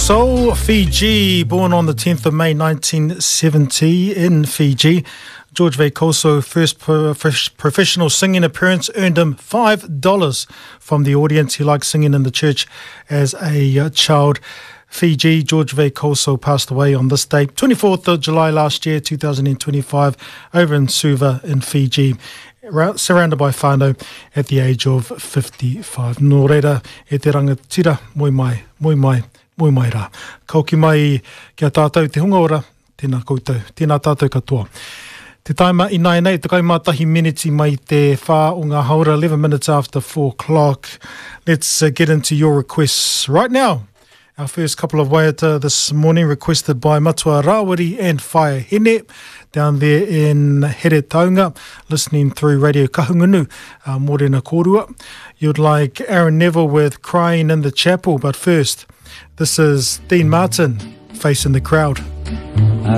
Koso, Fiji, born on the 10th of May 1970 in Fiji. George Koso, first professional singing appearance, earned him $5 from the audience. He liked singing in the church as a child. Fiji, George Koso passed away on this date, 24th of July last year, 2025, over in Suva in Fiji, surrounded by whānau at the age of 55. Nō reira, e te rangatira, moi mai rā. Kauki mai kia tātou te hunga ora, tēnā koutou, tēnā tātou katoa. Te taima i nai nei, te kaimātahi miniti mai te whā o ngā haura, 11 minutes after 4 o'clock. Let's get into your requests right now. Our first couple of waiata this morning requested by Matua Rawiri and Whae Hene down there in Here Taunga, listening through Radio Kahungunu, Morena Korua. You'd like Aaron Neville with Crying in the Chapel, but first, this is Dean Martin, Facing the Crowd.